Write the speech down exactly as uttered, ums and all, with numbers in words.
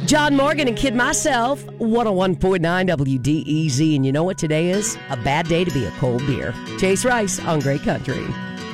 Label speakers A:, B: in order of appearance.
A: John Morgan and Kid Myself, one oh one point nine W D E Z. And you know what today is? A bad day to be a cold beer. Chase Rice on Great Country.